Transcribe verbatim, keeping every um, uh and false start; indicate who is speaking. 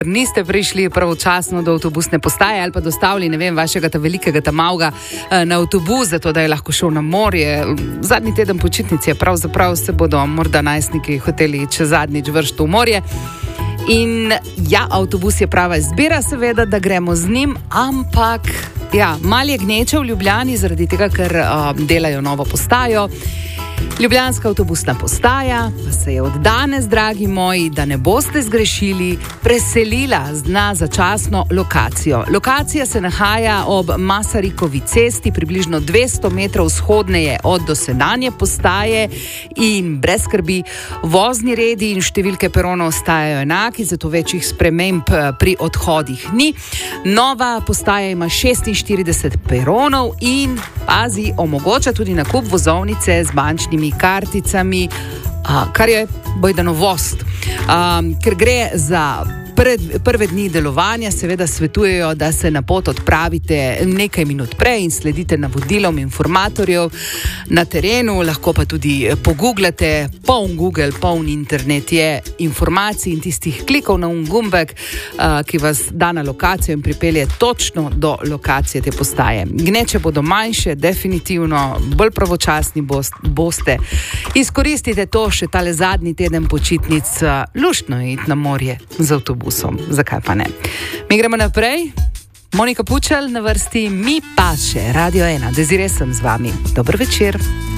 Speaker 1: niste prišli pravočasno do avtobusne postaje ali pa dostavili, ne vem, vašega ta velikega tamavga na avtobus, zato da je lahko šel na morje. Zadnji teden počitnice, pravzaprav se bodo morda najstniki hoteli če zadnjič vršiti v morje. In ja, avtobus je prava izbira, seveda, da gremo z njim, ampak ja, malo je gneče v Ljubljani, zaradi tega, ker uh, delajo novo postajo. Ljubljanska avtobusna postaja pa se je od danes, dragi moji, da ne boste zgrešili, preselila na začasno lokacijo. Lokacija se nahaja ob Masarikovi cesti, približno dvesto metrov vzhodneje od dosedanje postaje in brez skrbi, vozni redi in številke peronov ostajajo enaki, zato večjih sprememb pri odhodih ni. Nova postaja ima šestinštirideset peronov in, pazi, omogoča tudi nakup vozovnice z bančnimi karticami, a, kar je bojda novost. A, ker gre za pred, prve dni delovanja, seveda svetujejo, da se na pot odpravite nekaj minut prej in sledite navodilom informatorjev na terenu, lahko pa tudi pogooglate, poln Google, poln internet je informacij in tistih klikov na un gumbek, a, ki vas da na lokacijo in pripelje točno do lokacije te postaje. Gneče bodo manjše, definitivno, bolj pravočasni boste. Izkoristite to še tale zadnji teden počitnic, luštno iti na morje z avtobusom. Zakaj pa ne? Mi gremo naprej. Monika Pučelj na vrsti Mi paše, Radio ena. Desiree sem z vami. Dober večer.